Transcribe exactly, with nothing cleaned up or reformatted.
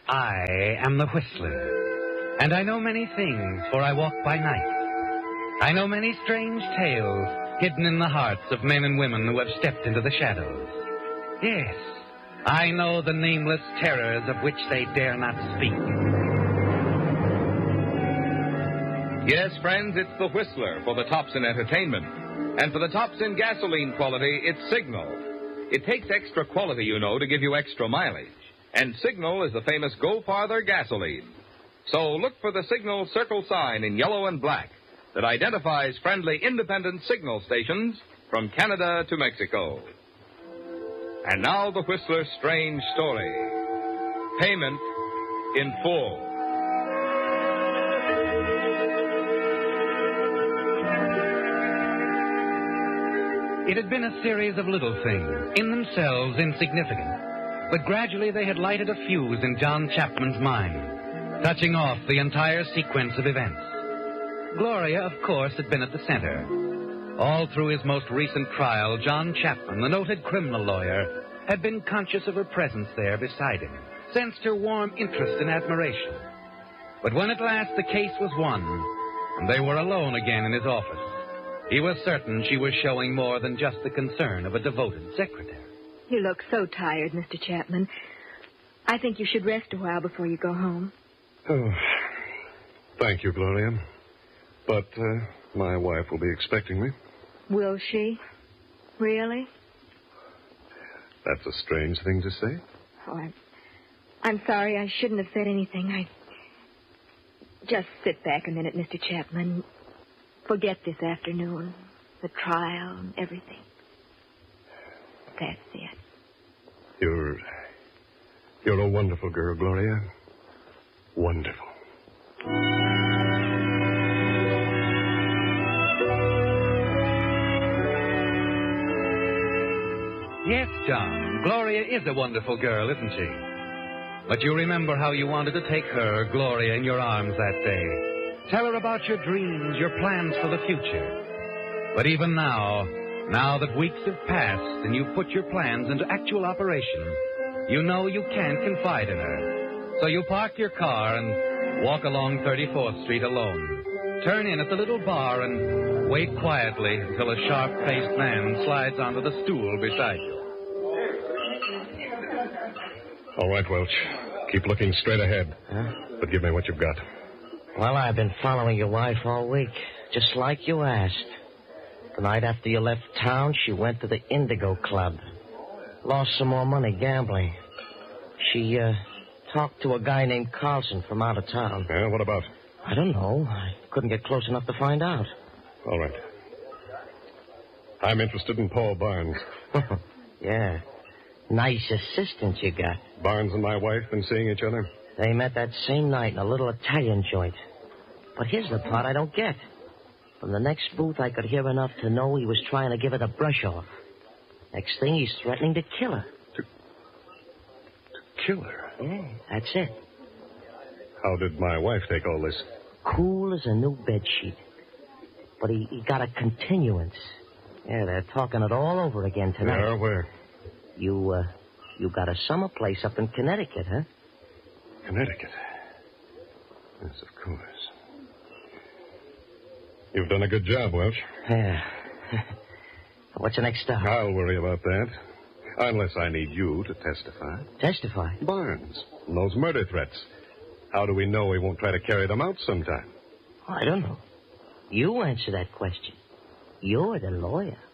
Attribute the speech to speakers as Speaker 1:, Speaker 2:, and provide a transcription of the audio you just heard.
Speaker 1: I am the Whistler, and I know many things, for I walk by night. I know many strange tales hidden in the hearts of men and women who have stepped into the shadows. Yes, I know the nameless terrors of which they dare not speak.
Speaker 2: Yes, friends, it's the Whistler for the tops in entertainment. And for the tops in gasoline quality, it's Signal. It takes extra quality, you know, to give you extra mileage. And Signal is the famous Go Farther gasoline. So look for the Signal circle sign in yellow and black that identifies friendly independent signal stations from Canada to Mexico. And now the Whistler's strange story. Payment in full.
Speaker 1: It had been a series of little things, in themselves insignificant, but gradually they had lighted a fuse in John Chapman's mind, touching off the entire sequence of events. Gloria, of course, had been at the center. All through his most recent trial, John Chapman, the noted criminal lawyer, had been conscious of her presence there beside him, sensed her warm interest and admiration. But when at last the case was won, and they were alone again in his office, he was certain she was showing more than just the concern of a devoted secretary.
Speaker 3: You look so tired, Mister Chapman. I think you should rest a while before you go home.
Speaker 4: Oh, thank you, Gloria. But uh, my wife will be expecting me.
Speaker 3: Will she? Really?
Speaker 4: That's a strange thing to say.
Speaker 3: Oh, I'm, I'm sorry. I shouldn't have said anything. I... Just sit back a minute, Mister Chapman. Forget this afternoon, the trial and everything. That's it.
Speaker 4: You're... You're a wonderful girl, Gloria. Wonderful.
Speaker 1: Yes, John, Gloria is a wonderful girl, isn't she? But you remember how you wanted to take her, Gloria, in your arms that day. Tell her about your dreams, your plans for the future. But even now, now that weeks have passed and you've put your plans into actual operation, you know you can't confide in her. So you park your car and walk along thirty-fourth Street alone. Turn in at the little bar and wait quietly until a sharp-faced man slides onto the stool beside you.
Speaker 4: All right, Welch. Keep looking straight ahead.
Speaker 5: Huh?
Speaker 4: But give me what you've got.
Speaker 5: Well, I've been following your wife all week, just like you asked. The night after you left town, she went to the Indigo Club. Lost some more money gambling. She, uh, talked to a guy named Carlson from out of town.
Speaker 4: Yeah, what about?
Speaker 5: I don't know. I couldn't get close enough to find out.
Speaker 4: All right. I'm interested in Paul Barnes.
Speaker 5: Yeah. Nice assistant you got.
Speaker 4: Barnes and my wife been seeing each other?
Speaker 5: They met that same night in a little Italian joint. But here's the part I don't get. From the next booth, I could hear enough to know he was trying to give her the brush off. Next thing, he's threatening to kill her.
Speaker 4: To, to kill her?
Speaker 5: Yeah, that's it.
Speaker 4: How did my wife take all this?
Speaker 5: Cool as a new bedsheet. But he, he got a continuance. Yeah, they're talking it all over again tonight.
Speaker 4: Yeah, where?
Speaker 5: You, uh, you got a summer place up in Connecticut, huh?
Speaker 4: Connecticut. Yes, of course. You've done a good job, Welch.
Speaker 5: Yeah. What's the next stop?
Speaker 4: I'll worry about that. Unless I need you to testify.
Speaker 5: Testify?
Speaker 4: Barnes. And those murder threats. How do we know he won't try to carry them out sometime?
Speaker 5: I don't know. You answer that question. You're the lawyer.